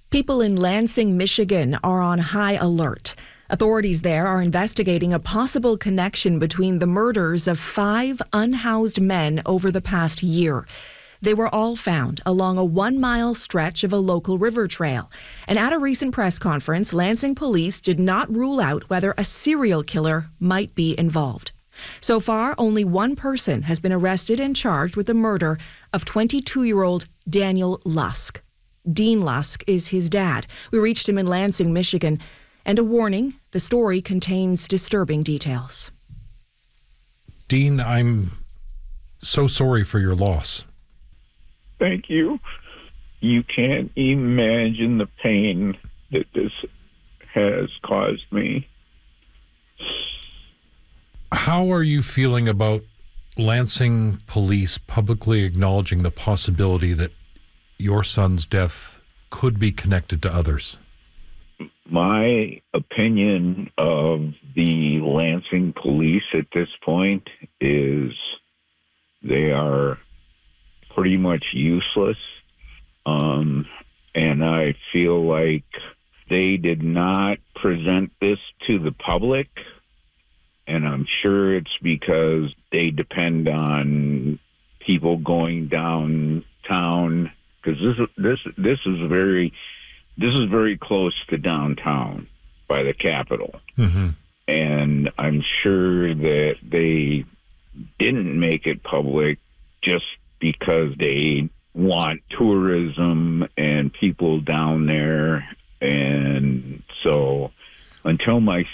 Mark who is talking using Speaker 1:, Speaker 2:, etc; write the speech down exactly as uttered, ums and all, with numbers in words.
Speaker 1: People in Lansing, Michigan are on high alert. Authorities there are investigating a possible connection between the murders of five unhoused men over the past year. They were all found along a one-mile stretch of a local river trail. And at a recent press conference, Lansing police did not rule out whether a serial killer might be involved. So far, only one person has been arrested and charged with the murder of twenty-two-year-old Daniel Lusk. Dean Lusk is his dad. We reached him in Lansing, Michigan. And a warning, the story contains disturbing details.
Speaker 2: Dean, I'm so sorry for your loss.
Speaker 3: Thank you. You can't imagine the pain that this has caused me.
Speaker 2: How are you feeling about Lansing police publicly acknowledging the possibility that your son's death could be connected to others?
Speaker 3: My opinion of the Lansing police at this point is they are pretty much useless. Um, and I feel like they did not present this to the public. And I'm sure it's because they depend on people going downtown, because this this this is very this is very close to downtown by the Capitol.
Speaker 2: Mm-hmm.
Speaker 3: And I'm sure that they didn't make it public just because they want tourism and people down there. And so until my